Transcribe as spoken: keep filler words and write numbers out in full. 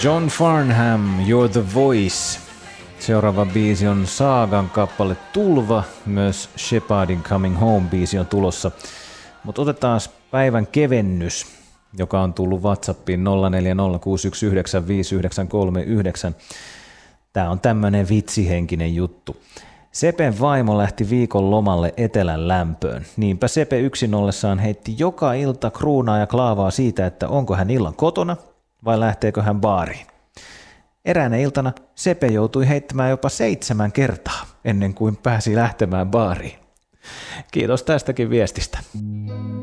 John Farnham, You're the Voice. Seuraava biisi on Saagan kappale Tulva, myös Shepardin Coming Home biisi on tulossa. Mutta otetaan päivän kevennys, joka on tullut WhatsAppiin nolla neljä nolla kuusi yksi yhdeksän viisi yhdeksän kolme yhdeksän. Tää on tämmönen vitsihenkinen juttu. Sepen vaimo lähti viikon lomalle etelän lämpöön. Niinpä Sepe yksin ollessaan heitti joka ilta kruunaa ja klaavaa siitä, että onko hän illan kotona vai lähteekö hän baariin. Eräänä iltana Sepe joutui heittämään jopa seitsemän kertaa ennen kuin pääsi lähtemään baariin. Kiitos tästäkin viestistä.